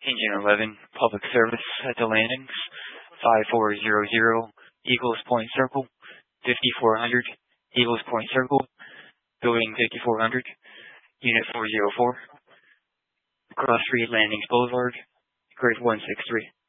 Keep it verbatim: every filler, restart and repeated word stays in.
Engine eleven, public service at the landings, five four zero zero, Eagles Point Circle, fifty-four hundred, Eagles Point Circle, building fifty-four hundred, unit four zero four, Cross Street Landings Boulevard, grid one six three.